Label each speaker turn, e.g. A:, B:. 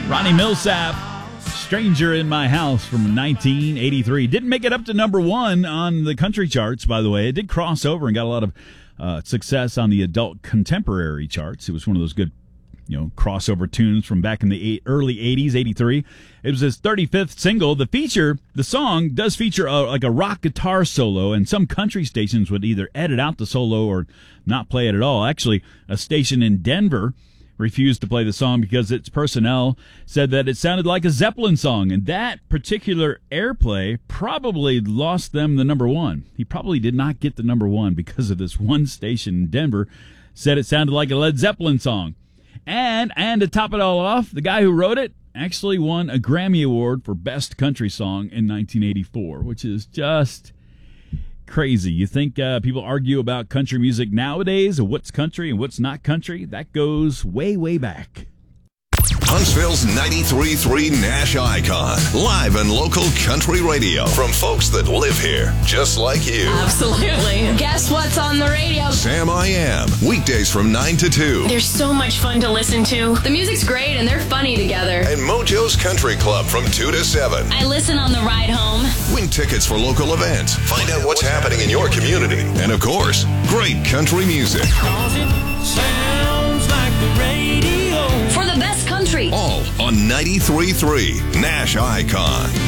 A: Ronnie Millsap, Stranger in My House from 1983. Didn't make it up to number one on the country charts, by the way. It did cross over and got a lot of success on the adult contemporary charts. It was one of those good, crossover tunes from back in the early 80s, 83. It was his 35th single. The song does feature a rock guitar solo, and some country stations would either edit out the solo or not play it at all. Actually, a station in Denver refused to play the song because its personnel said that it sounded like a Zeppelin song, and that particular airplay probably lost them the number one. He probably did not get the number one because of this one station in Denver said it sounded like a Led Zeppelin song. And to top it all off, the guy who wrote it actually won a Grammy Award for Best Country Song in 1984, which is just crazy. You think people argue about country music nowadays, or what's country and what's not country? That goes way, way back.
B: Huntsville's 93.3 Nash Icon. Live and local country radio from folks that live here, just like you.
C: Absolutely. Guess what's on the radio?
B: Sam I Am. Weekdays from 9 to 2.
C: They're so much fun to listen to. The music's great and they're funny together.
B: And Mojo's Country Club from 2 to 7.
C: I listen on the ride home.
B: Win tickets for local events. Find out what's happening in your community. And of course, great country music.
D: Sounds like the radio.
C: For the best country.
B: All on 93.3 Nash Icon.